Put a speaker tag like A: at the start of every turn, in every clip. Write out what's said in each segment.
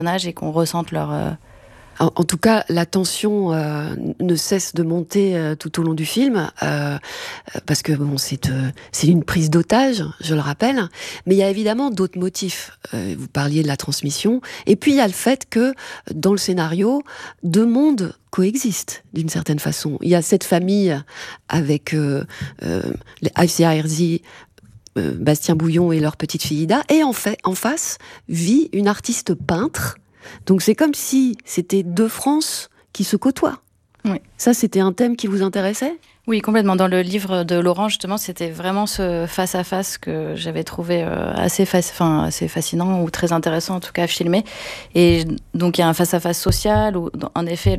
A: personnages et qu'on ressente leur...
B: En tout cas, la tension ne cesse de monter tout au long du film, parce que bon, c'est une prise d'otage, je le rappelle, mais il y a évidemment d'autres motifs. Vous parliez de la transmission, et puis il y a le fait que dans le scénario, deux mondes coexistent d'une certaine façon. Il y a cette famille avec Afsia Herzi, Bastien Bouillon et leur petite fille Ida, et en face vit une artiste peintre. Donc c'est comme si c'était deux France qui se côtoient.
A: Oui.
B: Ça, c'était un thème qui vous intéressait ?
A: Oui, complètement. Dans le livre de Laurent, justement, c'était vraiment ce face-à-face que j'avais trouvé assez fascinant, ou très intéressant, en tout cas, à filmer. Et donc, il y a un face-à-face social où, en effet,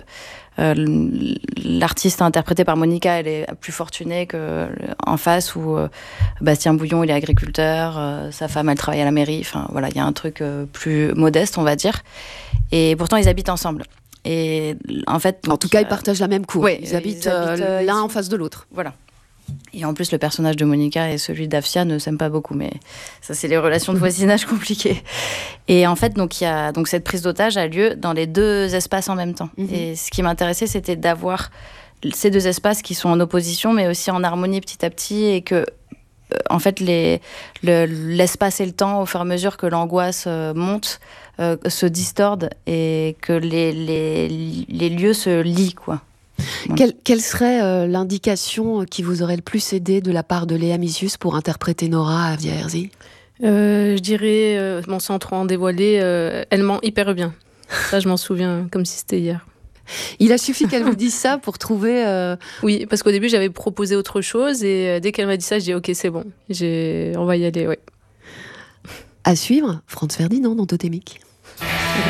A: l'artiste interprété par Monica, elle est plus fortunée qu'en face, où Bastien Bouillon, il est agriculteur, sa femme, elle travaille à la mairie. Enfin, voilà, il y a un truc plus modeste, on va dire. Et pourtant, ils habitent ensemble. Et en fait,
B: en tout cas, ils partagent la même cour.
A: Ouais,
B: ils habitent l'un en face de l'autre.
A: Voilà. Et en plus, le personnage de Monica et celui d'Afsia ne s'aiment pas beaucoup, mais ça, c'est les relations de voisinage compliquées. Et en fait, donc cette prise d'otage a lieu dans les deux espaces en même temps. Et ce qui m'intéressait, c'était d'avoir ces deux espaces qui sont en opposition, mais aussi en harmonie petit à petit, et que en fait, l'espace et le temps, au fur et à mesure que l'angoisse monte, se distordent et que les lieux se lient, quoi.
B: Voilà. Quelle serait l'indication qui vous aurait le plus aidé de la part de Léa Mysius pour interpréter Nora à Afsia Herzi ?
C: Je dirais, sans trop en dévoiler, elle ment hyper bien. Ça, je m'en souviens comme si c'était hier.
B: Il a suffi qu'elle vous dise ça pour trouver...
C: Oui, parce qu'au début, j'avais proposé autre chose et dès qu'elle m'a dit ça, je dis ok, c'est bon, on va y aller, ouais.
B: À suivre, Franz Ferdinand dans Totémique.